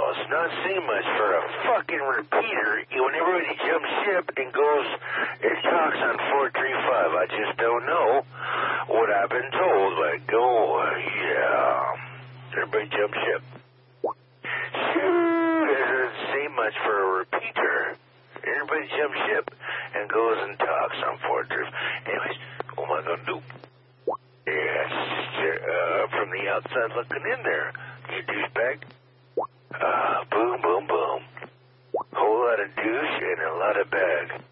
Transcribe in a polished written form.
it's not saying much for a fucking repeater when everybody jumps ship and goes and talks on 435. I just don't know what I've been told. Like, yeah, everybody jump ship. Shoot, it doesn't say much for a repeater. Everybody jumps ship and goes and talks on 435. Anyways, what am I going to do? Yes, from the outside looking in there, you douchebag. Boom, boom, boom. Whole lot of douche and a lot of bag.